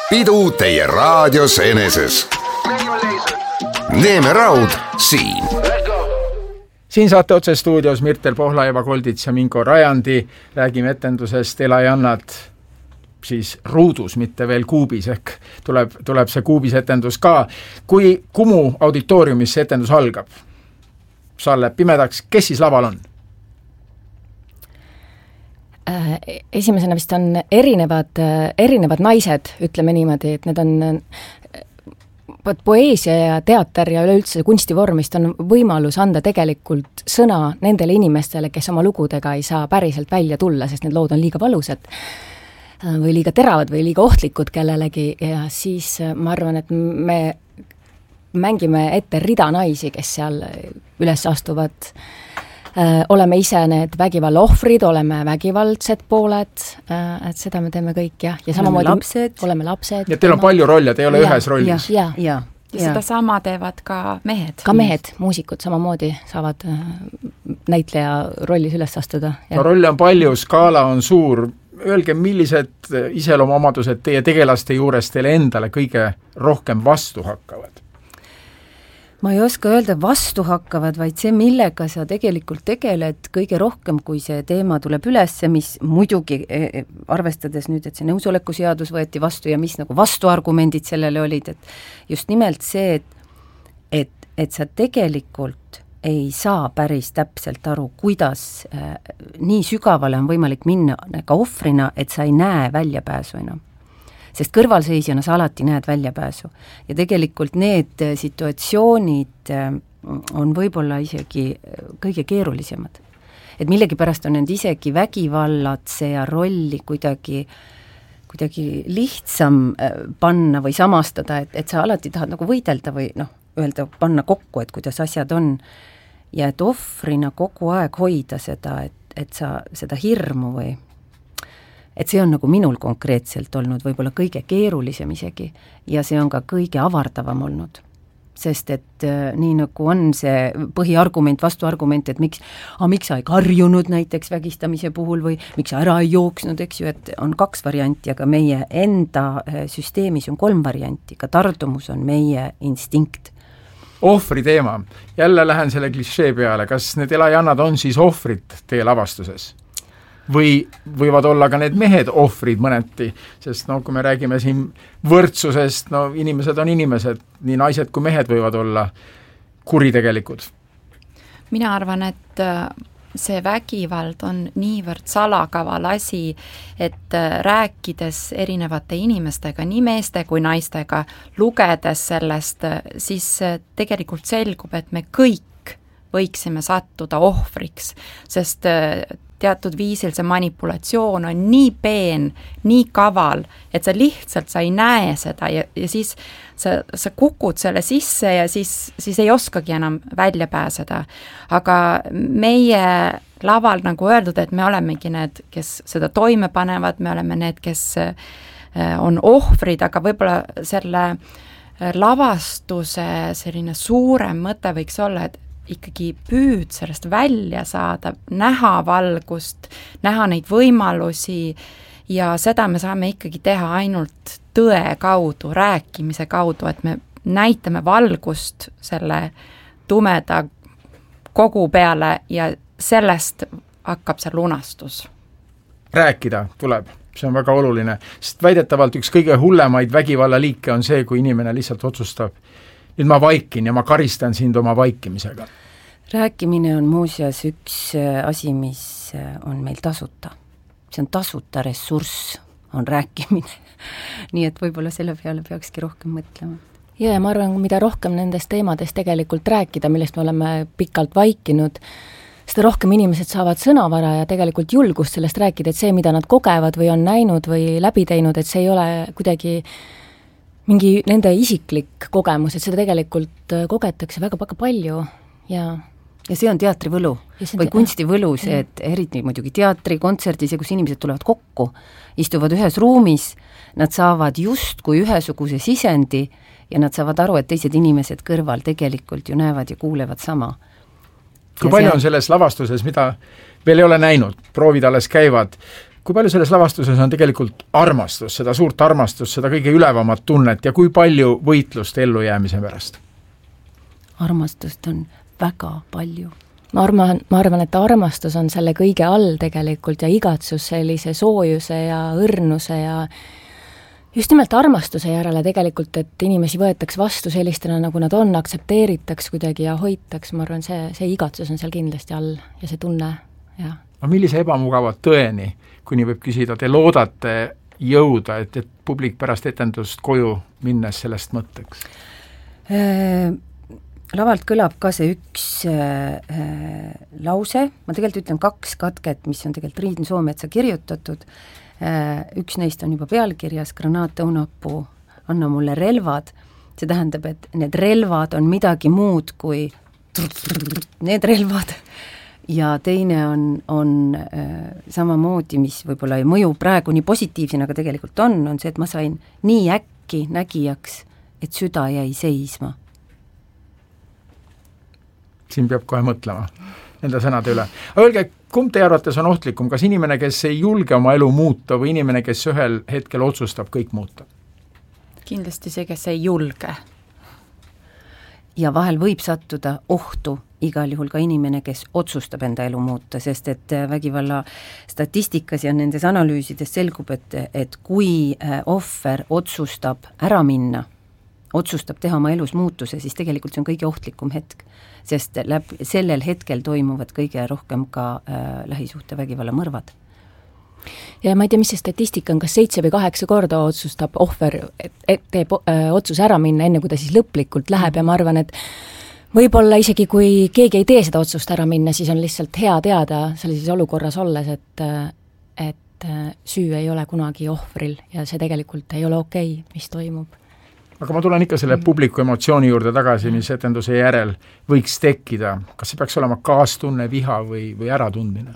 pidu teie raadios eneses. Neeme Raud siin. Siin saate otse stuudios Mirtel Pohla, Eva Koldits ja Minko Rajandi. Räägime etendusest Elajannad siis ruudus, mitte veel kuubis, ehk tuleb see kuubis etendus ka. Kui Kumu auditooriumis see etendus algab, salle pimedaks, kes siis laval on? Esimesena vist on erinevad naised, ütleme niimoodi, et need on poeesia ja teater ja üleüldse kunstivormist on võimalus anda tegelikult sõna nendele inimestele, kes oma lugudega ei saa päriselt välja tulla, sest need lood on liiga valusad või liiga teravad või liiga ohtlikud kellelegi ja siis ma arvan, et me mängime ette rida naisi, kes seal üles astuvad. Oleme ise need vägivalla ohvrid, oleme vägivaldsed pooled, et seda me teeme kõik ja samamoodi oleme lapsed. Ja teil on palju rolle, te ei ole ühes rollis. Ja seda sama teevad ka mehed. Ka mehed, muusikud samamoodi saavad näitleja rollis üles astuda. No rolle on palju, skaala on suur. Öelge, millised iseloomuomadused teie tegelaste juures teile endale kõige rohkem vastu hakkavad? Ma ei oska öelda vastu hakkavad, vaid see, millega sa tegelikult tegeled kõige rohkem, kui see teema tuleb üles, mis muidugi arvestades nüüd, et see nõusolekuseadus võeti vastu ja mis nagu vastuargumendid sellele olid, et just nimelt see, et sa tegelikult ei saa päris täpselt aru, kuidas nii sügavale on võimalik minna ka ohvrina, et sa ei näe väljapääsu enam. Sest kõrvalseisjana sa alati näed väljapääsu. Ja tegelikult need situatsioonid on võib-olla isegi kõige keerulisemad. Et millegi pärast on need isegi vägivallatse ja rolli kuidagi lihtsam panna või samastada, et sa alati tahad nagu võidelda või öelda, panna kokku, et kuidas asjad on. Ja et ohvrina kogu aeg hoida seda, et sa seda hirmu või et see on nagu minul konkreetselt olnud võib-olla kõige keerulisem isegi ja see on ka kõige avardavam olnud. Sest et nii nagu on see põhiargument, vastuargument, et miks sa ei karjunud näiteks vägistamise puhul või miks sa ära ei jooksnud, eks ju, et on 2 varianti, aga meie enda süsteemis on 3 varianti, ka tardumus on meie instinkt. Ohvri teema. Jälle lähen selle klišee peale. Kas need elajannad on siis ohvrid teie lavastuses? Või võivad olla ka need mehed ohvrid mõneti, sest kui me räägime siin võrdsusest, inimesed on inimesed, nii naised kui mehed võivad olla kuritegelikud. Mina arvan, et see vägivald on niivõrd salakaval asi, et rääkides erinevate inimestega, nii meeste kui naistega, lugedes sellest, siis tegelikult selgub, et me kõik võiksime sattuda ohvriks, sest teatud viisil see manipulatsioon on nii peen, nii kaval, et sa ei näe seda ja siis sa kukud selle sisse ja siis ei oskagi enam välja pääseda. Aga meie laval nagu öeldud, et me olemegi need, kes seda toime panevad, me oleme need, kes on ohvrid, aga võib-olla selle lavastuse selline suurem mõte võiks olla, et ikkagi püüd sellest välja saada, näha valgust, näha neid võimalusi ja seda me saame ikkagi teha ainult tõe kaudu, rääkimise kaudu, et me näitame valgust selle tumeda kogu peale ja sellest hakkab see lunastus. Rääkida tuleb, see on väga oluline, sest väidetavalt üks kõige hullemaid vägivallaliike on see, kui inimene lihtsalt otsustab, nüüd ma vaikin ja ma karistan sind oma vaikimisega. Rääkimine on muuseas üks asi, mis on meil tasuta. See on tasuta ressurss, on rääkimine. Nii et võib-olla selle peale peakski rohkem mõtlema. Ja ma arvan, mida rohkem nendest teemadest tegelikult rääkida, millest me oleme pikalt vaikinud, seda rohkem inimesed saavad sõnavara ja tegelikult julgust sellest rääkida, et see, mida nad kogevad või on näinud või läbi teinud, et see ei ole kuidagi mingi nende isiklik kogemus, et seda tegelikult kogetakse väga palju ja see on teatrivõlu või kunstivõlu, see, et eriti muidugi teatri, kontserdis ja kus inimesed tulevad kokku, istuvad ühes ruumis, nad saavad justkui ühesuguse sisendi ja nad saavad aru, et teised inimesed kõrval tegelikult ju näevad ja kuulevad sama. Kui palju on selles lavastuses, mida veel ei ole näinud, proovid alles käivad, kui palju selles lavastuses on tegelikult armastus, seda suurt armastust, seda kõige ülevamat tunnet ja kui palju võitlust ellujäämise pärast? Armastust on väga palju. Ma arvan, et armastus on selle kõige all tegelikult ja igatsus sellise soojuse ja õrnuse ja just nimelt armastuse järele tegelikult, et inimesi võetaks vastu sellistena, nagu nad on, aktsepteeritaks kuidagi ja hoitaks, ma arvan, see igatsus on seal kindlasti all ja see tunne, jah. Aga millise ebamugava tõeni, kui nii võib küsida, te loodate jõuda, et publik pärast etendust koju minnes sellest mõtteks? Lavalt kõlab ka see üks lause, ma tegelikult ütlen 2 katket, mis on tegelikult Triin Soometsa kirjutatud, üks neist on juba pealkirjas, granaat, õunapuu, anna mulle relvad, see tähendab, et need relvad on midagi muud kui need relvad, ja teine on samamoodi, mis võib-olla ei mõju praegu nii positiivsena, aga tegelikult on see, et ma sain nii äkki nägijaks, et süda jäi seisma. Siin peab kohe mõtlema nende sõnade üle. Aga öelge, kumb teie arvates on ohtlikum, kas inimene, kes ei julge oma elu muuta või inimene, kes ühel hetkel otsustab kõik muuta? Kindlasti see, kes ei julge. Ja vahel võib sattuda ohtu igal juhul ka inimene, kes otsustab enda elu muuta, sest et vägivalla statistikas ja nendes analüüsides selgub, et kui ohver otsustab ära minna, otsustab teha oma elus muutuse, siis tegelikult see on kõige ohtlikum hetk, sest sellel hetkel toimuvad kõige rohkem ka lähisuhte vägivalla mõrvad. Ja ma ei tea, mis see statistika on, kas 7 või 8 korda otsustab ohver, et teeb otsuse ära minna, enne kui ta siis lõplikult läheb ja ma arvan, et võib-olla isegi kui keegi ei tee seda otsust ära minna, siis on lihtsalt hea teada sellises olukorras olles, et süü ei ole kunagi ohvril ja see tegelikult ei ole okei, mis toimub. Aga ma tulen ikka selle publiku emotsiooni juurde tagasi, mis etenduse järel võiks tekkida. Kas see peaks olema kaastunne, viha või äratundmine?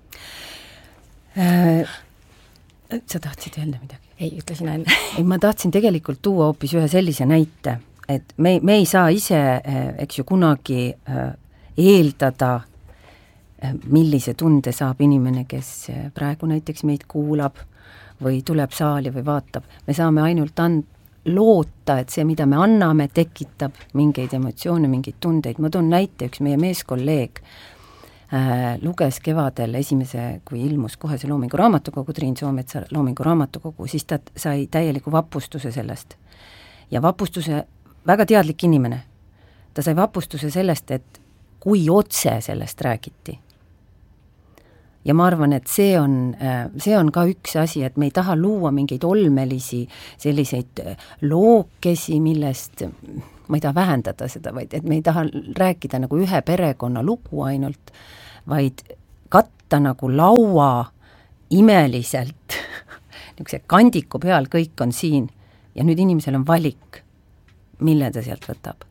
Sa tahtsid öelda midagi? Ei, ütlesin enne. Ei, ma tahtsin tegelikult tuua hoopis ühe sellise näite, et me ei saa ise, eks ju, kunagi eeldada, millise tunde saab inimene, kes praegu näiteks meid kuulab või tuleb saali või vaatab. Me saame ainult loota, et see, mida me anname, tekitab mingeid emotsioone, mingeid tundeid. Ma toon näite, üks meie meeskolleeg luges kevadel kui ilmus kohe see Loomingu raamatukogu, Triin Soometsa Loomingu raamatukogu, siis ta sai täieliku vapustuse sellest. Ja vapustuse, väga teadlik inimene, ta sai vapustuse sellest, et kui otse sellest räägiti. Ja ma arvan, et see on ka üks asi, et me ei taha luua mingeid olmelisi selliseid lookesi, millest ma ei taha vähendada seda, vaid et me ei taha rääkida nagu ühe perekonna lugu ainult, vaid katta nagu laua imeliselt niisuguse kandiku peal, kõik on siin ja nüüd inimesel on valik, mille ta sealt võtab.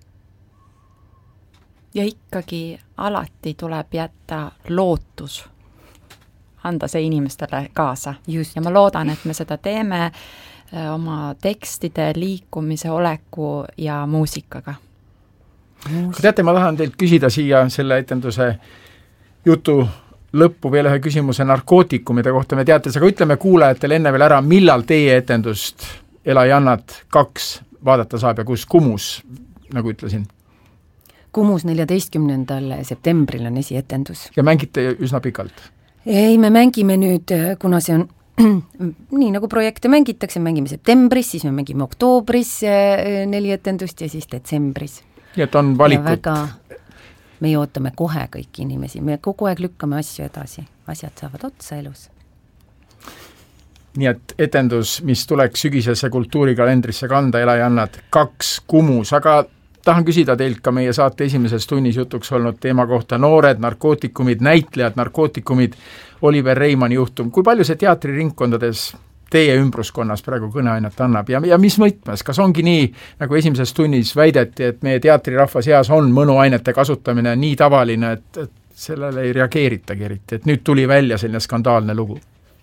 Ja ikkagi alati tuleb jätta lootus, anda see inimestele kaasa. Just. Ja ma loodan, et me seda teeme oma tekstide, liikumise, oleku ja muusikaga. Teate, ma tahan teilt küsida siia selle etenduse jutu lõppu veel ühe küsimuse narkootikumide kohta. Me teate, aga ütleme kuulajatele enne veel ära, millal teie etendust Elajannat 2 vaadata saab ja kus Kumus, nagu ütlesin? Kumus 14. septembril on esietendus. Ja mängite üsna pikalt? Ei, me mängime nüüd, kuna see on nii nagu projekte mängitakse, mängime septembris, siis me mängime oktoobris 4 etendust ja siis detsembris. Ja et on valikut. Me ootame kohe kõiki inimesi, me kogu aeg lükkame asju edasi, asjad saavad otsa elus. Nii et etendus, mis tuleks sügisesse kultuurikalendrisse kanda, Elajannat 2 Kumus, aga tahan küsida teilt ka meie saate esimeses tunnis jutuks olnud teema kohta noored, narkootikumid, näitlejad, narkootikumid, Oliver Reimanni juhtum. Kui palju see teatriringkondades teie ümbruskonnas praegu kõneainet annab ja mis mõtmes? Kas ongi nii, nagu esimeses tunnis väideti, et meie teatrirahva seas on mõnuainete kasutamine nii tavaline, et sellele ei reageeritagi eriti, et nüüd tuli välja selline skandaalne lugu?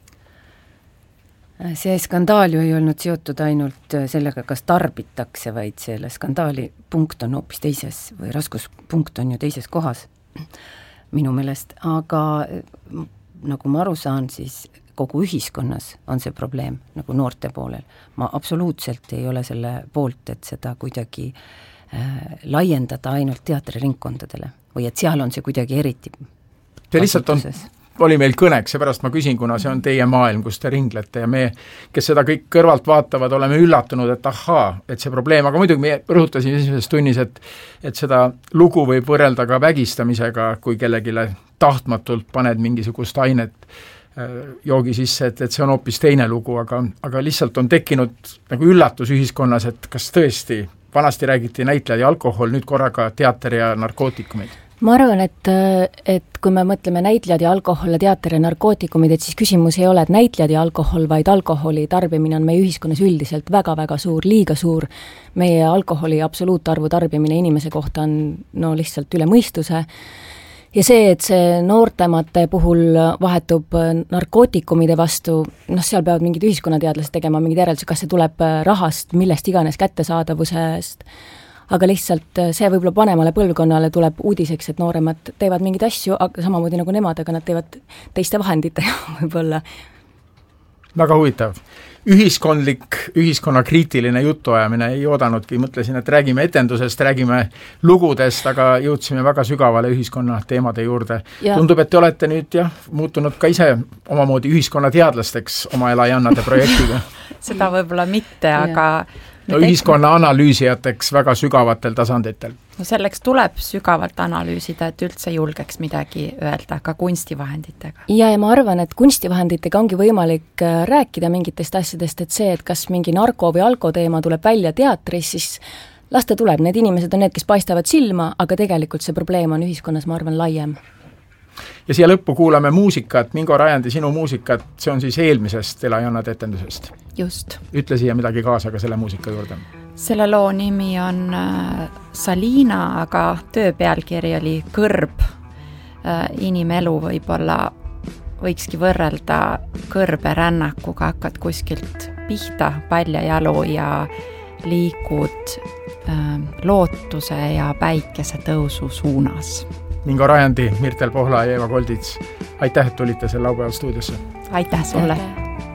See skandaal ju ei olnud seotud ainult sellega, kas tarbitakse, vaid selle skandaali punkt on hoopis teises või raskuspunkt on ju teises kohas minu meelest, aga nagu ma aru saan, siis kogu ühiskonnas on see probleem nagu noorte poolel. Ma absoluutselt ei ole selle poolt, et seda kuidagi laiendada ainult teatriringkondadele või et seal on see kuidagi eriti see lihtsalt oli meil kõneks, seepärast ma küsin, kuna see on teie maailm, kus te ringlete ja me, kes seda kõik kõrvalt vaatavad, oleme üllatunud, et ahaa, et see probleem, aga muidugi me rõhutasime esimeses tunnis, et seda lugu võib võrrelda ka vägistamisega, kui kellegile tahtmatult paned mingisugust ainet joogi sisse, et see on hoopis teine lugu, aga lihtsalt on tekkinud nagu üllatus ühiskonnas, et kas tõesti, vanasti räägiti näitlejad ja alkohol, nüüd korraga teater ja narkootikumid. Ma arvan, et kui me mõtleme näitlejad ja alkohol ja teater ja narkootikumid, et siis küsimus ei ole, et näitlejad ja alkohol, vaid alkoholi tarbimine on meie ühiskonnas üldiselt väga-väga suur, liiga suur. Meie alkoholi absoluutarvu tarbimine inimese kohta on lihtsalt üle mõistuse. Ja see, et see noortemate puhul vahetub narkootikumide vastu, seal peavad mingid ühiskonnateadlased tegema mingid järeldused, kas see tuleb rahast, millest iganes kättesaadavusest, aga lihtsalt see võib-olla panemale põlvkonnale tuleb uudiseks, et nooremad teevad mingeid asju, aga samamoodi nagu nemad, aga nad teevad teiste vahenditega võib-olla. Väga huvitav. Ühiskonnakriitiline jutuajamine ei oodanudki, mõtlesin, et räägime etendusest, räägime lugudest, aga jõudsime väga sügavale ühiskonna teemade juurde. Tundub, et te olete nüüd muutunud ka ise omamoodi ühiskonnateadlasteks oma Elajannade projektiga. Seda võib-olla mitte, aga ühiskonna analüüsijateks väga sügavatel tasanditel. Selleks tuleb sügavalt analüüsida, et üldse julgeks midagi öelda ka kunstivahenditega. Ja ma arvan, et kunstivahenditega ongi võimalik rääkida mingitest asjadest, et see, et kas mingi narko või alko teema tuleb välja teatris, siis las ta tuleb, need inimesed on need, kes paistavad silma, aga tegelikult see probleem on ühiskonnas, ma arvan, laiem. Ja siia lõppu kuulame muusikat, Mingo Rajandi sinu muusikat, see on siis eelmisest Elajannade etendusest. Just. Ütle siia midagi kaasa ka selle muusika juurde. Selle loo nimi on Salina, aga töö pealkiri oli Kõrb. Inimelu võib-olla võikski võrrelda kõrberännakuga, hakkad kuskilt pihta paljajalu ja liigud lootuse ja päikese tõusu suunas. Mingo Rajandi, Mirtel Pohla ja Eva Koldits, aitäh, et tulite selle laupäeval stuudiosse. Aitäh sulle!